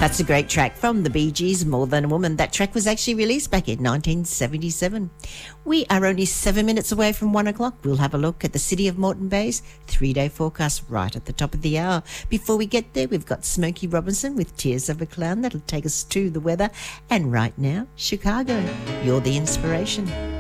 That's a great track from the Bee Gees, More Than a Woman. That track was actually released back in 1977. We are only 7 minutes away from 1 o'clock. We'll have a look at the city of Moreton Bay's 3-day forecast right at the top of the hour. Before we get there, we've got Smokey Robinson with Tears of a Clown. That'll take us to the weather. And right now, Chicago, you're the inspiration.